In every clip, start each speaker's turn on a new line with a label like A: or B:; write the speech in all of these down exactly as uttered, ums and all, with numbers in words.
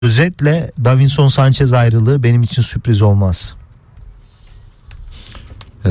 A: Özetle Davinson Sanchez ayrılığı benim için sürpriz olmaz.
B: Ee,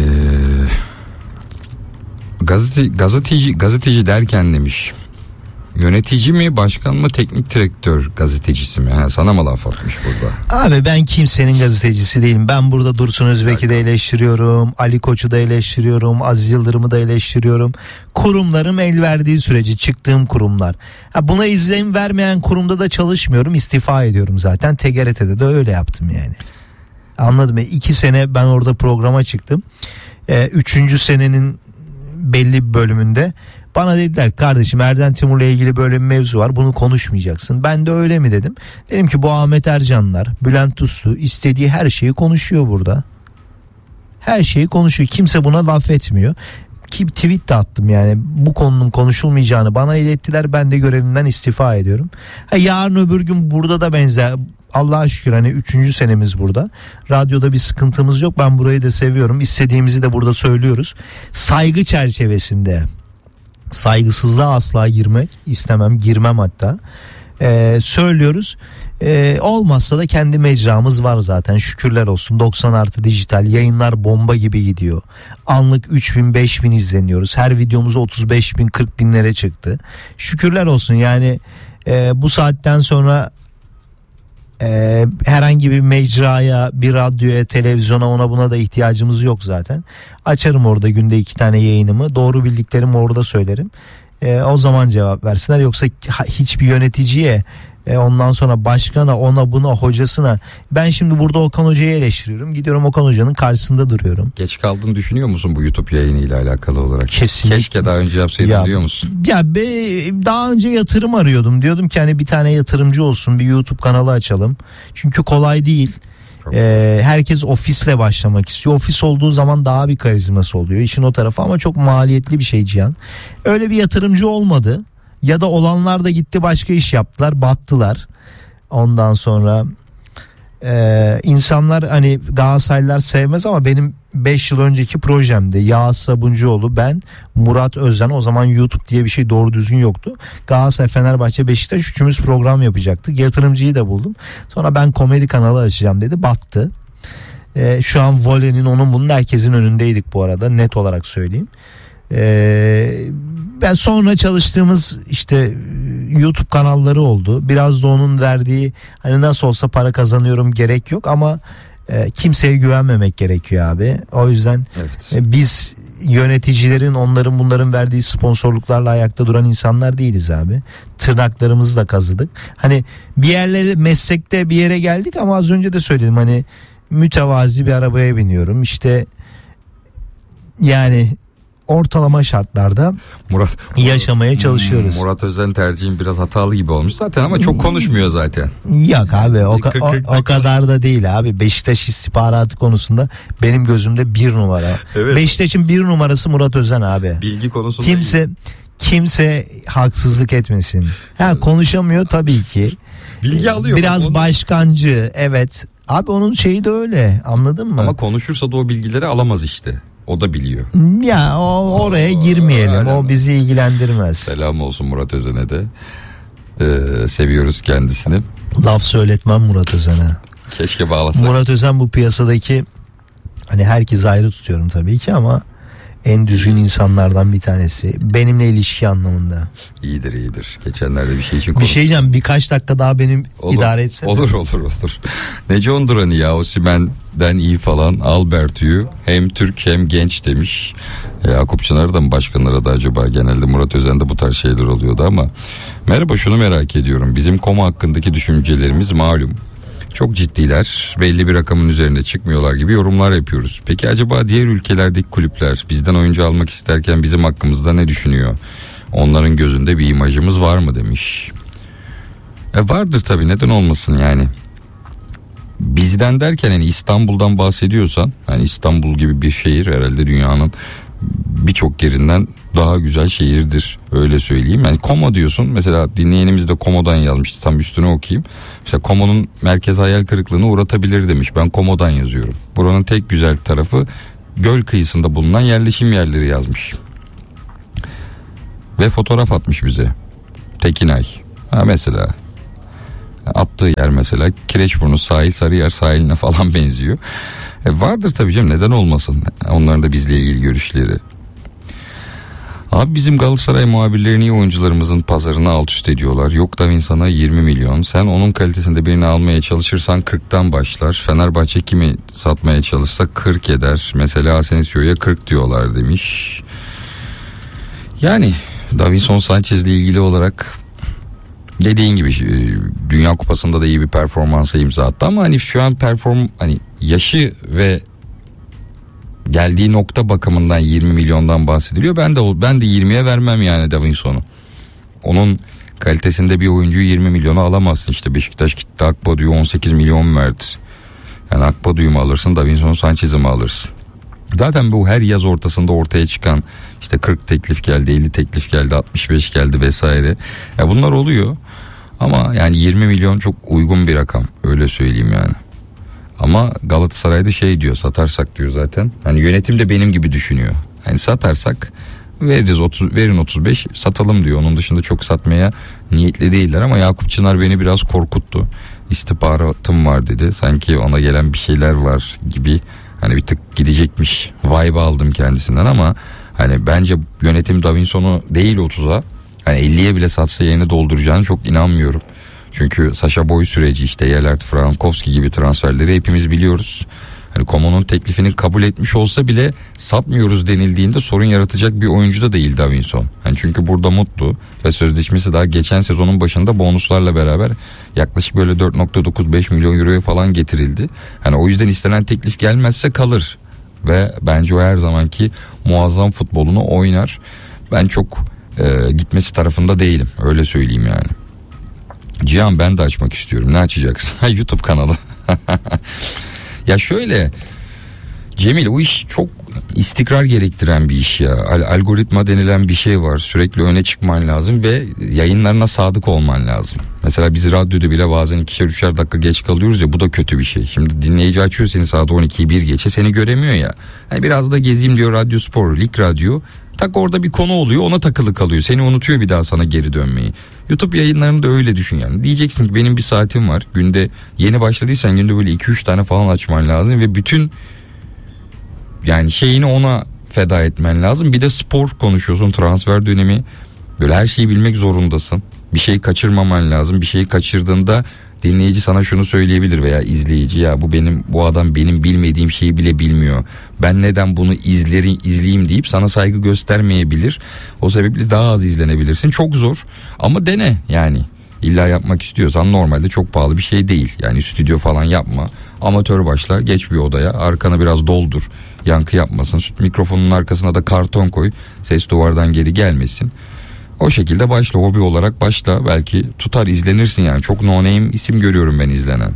B: gazete, gazeteci, gazeteci derken demiş. Yönetici mi, başkan mı, teknik direktör gazetecisi mi? Ha, sana mı laf atmış burada?
A: Abi ben kimsenin gazetecisi değilim. Ben burada Dursun Özbek'i de eleştiriyorum. Ali Koç'u da eleştiriyorum. Aziz Yıldırım'ı da eleştiriyorum. Kurumlarım el verdiği sürece çıktığım kurumlar. Ha, buna izin vermeyen kurumda da çalışmıyorum. İstifa ediyorum zaten. T G R T'de de öyle yaptım yani. Anladın mı? İki sene ben orada programa çıktım. Ee, üçüncü senenin belli bir bölümünde bana dediler kardeşim Erden Timur'la ilgili böyle bir mevzu var, bunu konuşmayacaksın. Ben de öyle mi dedim. Dedim ki bu Ahmet Ercanlar, Bülent Uslu istediği her şeyi konuşuyor burada. Her şeyi konuşuyor. Kimse buna laf etmiyor. Ki tweet de attım yani bu konunun konuşulmayacağını bana ilettiler. Ben de görevimden istifa ediyorum. Ha, yarın öbür gün burada da benzer, Allah'a şükür hani üçüncü senemiz burada. Radyoda bir sıkıntımız yok. Ben burayı da seviyorum. İstediğimizi de burada söylüyoruz. Saygı çerçevesinde. Saygısızlığa asla girmek istemem, girmem hatta. Ee, söylüyoruz. Ee, olmazsa da kendi mecramız var zaten, şükürler olsun. doksan artı dijital yayınlar bomba gibi gidiyor. Anlık üç bin beş bin izleniyoruz. Her videomuz otuz beş bin kırk binlere çıktı. Şükürler olsun yani e, bu saatten sonra Ee, herhangi bir mecraya, bir radyoya, televizyona, ona buna da ihtiyacımız yok zaten. Açarım orada günde iki tane yayınımı. Doğru bildiklerimi orada söylerim. Ee, o zaman cevap versinler. Yoksa hiçbir yöneticiye, e, ondan sonra başkana, ona buna, hocasına. Ben şimdi burada Okan Hoca'yı eleştiriyorum. Gidiyorum Okan Hoca'nın karşısında duruyorum.
B: Geç kaldığını düşünüyor musun bu YouTube yayınıyla alakalı olarak?
A: Kesinlikle.
B: Keşke daha önce yapsaydın ya, diyor musun?
A: Ya be, daha önce yatırım arıyordum. Diyordum ki hani bir tane yatırımcı olsun, bir YouTube kanalı açalım. Çünkü kolay değil. Ee, herkes ofisle başlamak istiyor. Ofis olduğu zaman daha bir karizması oluyor. İşin o tarafı ama çok maliyetli bir şey Cihan. Öyle bir yatırımcı olmadı. Ya da olanlar da gitti başka iş yaptılar, battılar. Ondan sonra e, insanlar hani Galatasaraylılar sevmez ama benim beş yıl önceki projemde Yağız Sabuncuoğlu, ben, Murat Özen, o zaman YouTube diye bir şey doğru düzgün yoktu. Galatasaray, Fenerbahçe, Beşiktaş üçümüz program yapacaktık. Yatırımcıyı da buldum. Sonra ben komedi kanalı açacağım dedi, battı. E, şu an volenin, onun bunun, herkesin önündeydik bu arada, net olarak söyleyeyim. Ee, ben sonra çalıştığımız işte YouTube kanalları oldu. Biraz da onun verdiği hani nasıl olsa para kazanıyorum gerek yok ama e, kimseye güvenmemek gerekiyor abi. O yüzden
B: evet.
A: e, biz yöneticilerin, onların bunların verdiği sponsorluklarla ayakta duran insanlar değiliz abi. Tırnaklarımızı da kazıdık. Hani bir yerlere, meslekte bir yere geldik ama az önce de söyledim hani mütevazi bir arabaya biniyorum. İşte yani ortalama şartlarda
B: Murat,
A: yaşamaya çalışıyoruz.
B: Murat Özen tercihin biraz hatalı gibi olmuş zaten ama çok konuşmuyor zaten.
A: Yok abi o, o, o kadar da değil abi. Beşiktaş istihbaratı konusunda benim gözümde bir numara. Evet. Beşiktaş'ın bir numarası Murat Özen abi.
B: Bilgi konusunda
A: kimse iyi. Kimse haksızlık etmesin. Ha, konuşamıyor tabii ki.
B: Bilgi alıyor.
A: Biraz
B: onu...
A: başkancı, evet. Abi onun şeyi de öyle, anladın mı?
B: Ama konuşursa da o bilgileri alamaz işte. O da biliyor.
A: Ya o, oraya girmeyelim. O bizi ilgilendirmez.
B: Selam olsun Murat Özen'e de. Ee, seviyoruz kendisini.
A: Laf söyletmem Murat Özen'e.
B: Keşke bağlasak.
A: Murat Özen bu piyasadaki, hani herkes ayrı tutuyorum tabii ki ama en düzgün insanlardan bir tanesi. Benimle ilişki anlamında.
B: İyidir iyidir. Geçenlerde bir şey için
A: konuştuk. Bir şey diyeceğim, birkaç dakika daha benim olur, idare etsene.
B: Olur olur olur. Nece Ondurani ya, Osimhen'den iyi falan. Albert'ü hem Türk hem genç demiş. E, Yakup Çınar'ı da mı başkanlara da acaba? Genelde Murat Özen'de bu tarz şeyler oluyordu ama. Merhaba, şunu merak ediyorum. Bizim Koma hakkındaki düşüncelerimiz malum. Çok ciddiler, belli bir rakamın üzerine çıkmıyorlar gibi yorumlar yapıyoruz. Peki acaba diğer ülkelerdeki kulüpler bizden oyuncu almak isterken bizim hakkımızda ne düşünüyor? Onların gözünde bir imajımız var mı demiş. E vardır tabii, neden olmasın yani. Bizden derken yani İstanbul'dan bahsediyorsan, hani İstanbul gibi bir şehir herhalde dünyanın birçok yerinden daha güzel şehirdir, öyle söyleyeyim. Yani Como diyorsun mesela, dinleyenimiz de Como'dan yazmıştı, tam üstüne okuyayım. Mesela Como'nun merkez hayal kırıklığına uğratabilir demiş, ben Como'dan yazıyorum. Buranın tek güzel tarafı göl kıyısında bulunan yerleşim yerleri yazmış. Ve fotoğraf atmış bize Tekinay. Ha mesela Attığı yer mesela Kireçburnu sahil, Sarıyer sahiline falan benziyor. E vardır tabii canım, neden olmasın? Onların da bizle ilgili görüşleri. Abi bizim Galatasaray muhabirleri niye oyuncularımızın pazarını alt üst ediyorlar? Yok Davinson'a yirmi milyon. Sen onun kalitesinde birini almaya çalışırsan kırktan başlar. Fenerbahçe kimi satmaya çalışsa kırk eder. Mesela Asensio'ya kırk diyorlar demiş. Yani Davinson Sanchez'le ilgili olarak dediğin gibi Dünya Kupası'nda da iyi bir performansa imza attı ama hani şu an perform hani yaşı ve geldiği nokta bakımından yirmi milyondan bahsediliyor. Ben de ben de yirmiye vermem yani Davinson'u. Onun kalitesinde bir oyuncuyu yirmi milyona alamazsın. İşte Beşiktaş gitti Akbadu'yu on sekiz milyon verdi. Yani Akbadu'yu mu alırsın, Davinson Sanchez'i mi alırsın? Zaten bu her yaz ortasında ortaya çıkan işte kırk teklif geldi, elli teklif geldi, altmış beş geldi vesaire. Ya bunlar oluyor. Ama yani yirmi milyon çok uygun bir rakam, öyle söyleyeyim yani. Ama Galatasaray'da şey diyor, satarsak diyor zaten. Hani yönetim de benim gibi düşünüyor. Hani satarsak veririz otuz, verin otuz beş, satalım diyor. Onun dışında çok satmaya niyetli değiller ama Yakup Çınar beni biraz korkuttu. İstihbaratım var dedi. Sanki ona gelen bir şeyler var gibi. Hani bir tık gidecekmiş vibe aldım kendisinden ama hani bence yönetim Davinson'u değil otuza, hani elliye bile satsa yerini dolduracağını çok inanmıyorum. Çünkü Sacha Boey süreci, işte Yelert, Frankowski gibi transferleri hepimiz biliyoruz. Hani Coman'ın teklifini kabul etmiş olsa bile satmıyoruz denildiğinde sorun yaratacak bir oyuncu da değil Davinson. Hani çünkü burada mutlu ve sözleşmesi daha geçen sezonun başında bonuslarla beraber yaklaşık böyle dört nokta dokuz beş milyon euroya falan getirildi. Hani o yüzden istenen teklif gelmezse kalır ve bence o her zamanki muazzam futbolunu oynar. Ben çok e, gitmesi tarafında değilim, öyle söyleyeyim yani. Cihan, ben de açmak istiyorum. Ne açacaksın? YouTube kanalı. Ya şöyle Cemil, o iş çok istikrar gerektiren bir iş ya. Algoritma denilen bir şey var. Sürekli öne çıkman lazım ve yayınlarına sadık olman lazım. Mesela biz radyoda bile bazen ikişer üçer dakika geç kalıyoruz ya, bu da kötü bir şey. Şimdi dinleyici açıyor seni saat on ikiyi bir geçe, seni göremiyor ya. Yani biraz da gezeyim diyor Radyo Spor, Lig Radyo. Tak orada bir konu oluyor, ona takılı kalıyor. Seni unutuyor bir daha sana geri dönmeyi. YouTube yayınlarını da öyle düşün yani. Diyeceksin ki benim bir saatim var. Günde yeni başladıysan günde böyle iki üç tane falan açman lazım ve bütün yani şeyini ona feda etmen lazım. Bir de spor konuşuyorsun, transfer dönemi. Böyle her şeyi bilmek zorundasın. Bir şeyi kaçırmaman lazım. Bir şeyi kaçırdığında dinleyici sana şunu söyleyebilir veya izleyici, ya bu benim bu adam benim bilmediğim şeyi bile bilmiyor. Ben neden bunu izlerim, izleyeyim deyip sana saygı göstermeyebilir. O sebeple daha az izlenebilirsin. Çok zor ama dene yani. İlla yapmak istiyorsan, normalde çok pahalı bir şey değil. Yani stüdyo falan yapma. Amatör başla, geç bir odaya, arkana biraz doldur. Yankı yapmasın. Mikrofonun arkasına da karton koy. Ses duvardan geri gelmesin. O şekilde başla, hobi olarak başla. Belki tutar, izlenirsin yani. Çok no name isim görüyorum ben izlenen.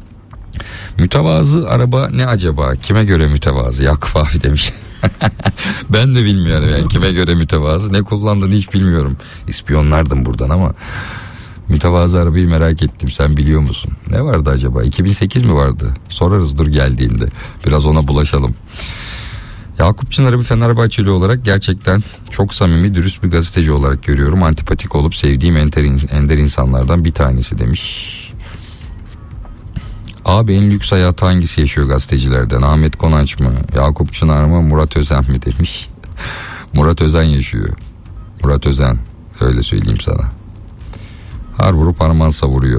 B: Mütevazı araba ne acaba? Kime göre mütevazı? Yakup abi demiş. Ben de bilmiyorum yani kime göre mütevazı. Ne kullandığını hiç bilmiyorum. İspiyonlardım buradan ama mütevazı arabayı merak ettim. Sen biliyor musun? Ne vardı acaba? iki bin sekiz mi vardı? Sorarız dur geldiğinde. Biraz ona bulaşalım. Yakup Çınar'ı bir Fenerbahçeli olarak gerçekten çok samimi, dürüst bir gazeteci olarak görüyorum. Antipatik olup sevdiğim enter, ender insanlardan bir tanesi demiş. Abi en lüks hayatı hangisi yaşıyor gazetecilerden? Ahmet Konanç mı? Yakup Çınar mı? Murat Özen mi demiş. Murat Özen yaşıyor. Murat Özen. Öyle söyleyeyim sana. Har vurup harman savuruyor.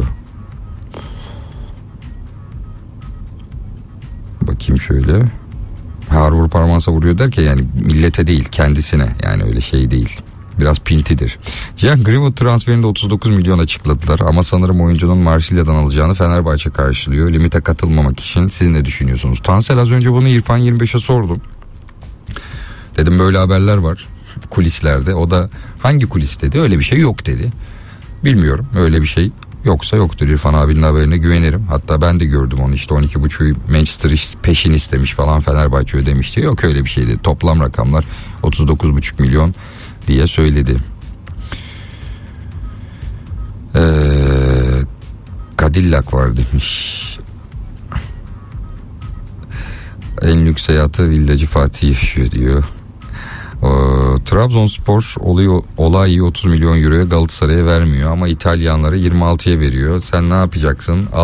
B: Bakayım şöyle. Har vurup harman savuruyor derken yani millete değil, kendisine. Yani öyle şey değil. Biraz pintidir. Cihan, Greenwood transferinde otuz dokuz milyon açıkladılar ama sanırım oyuncunun Marsilya'dan alacağını Fenerbahçe karşılıyor. Limite katılmamak için siz ne düşünüyorsunuz? Tansel, az önce bunu İrfan yirmi beşe sordum. Dedim böyle haberler var kulislerde. O da hangi kulis dedi? Öyle bir şey yok dedi. Bilmiyorum, öyle bir şey yoksa yoktur. İrfan abinin haberine güvenirim. Hatta ben de gördüm onu, işte on iki buçuğu Manchester peşin istemiş falan, Fenerbahçe ödemişti. Yok öyle bir şeydi. Toplam rakamlar otuz dokuz buçuk milyon diye söyledi. Ee, Cadillac var demiş. En lüks hayatı villacı Fatih yaşıyor diyor. Ee, Trabzonspor olayı, olayı otuz milyon euroya Galatasaray'a vermiyor ama İtalyanlara yirmi altıya veriyor. Sen ne yapacaksın?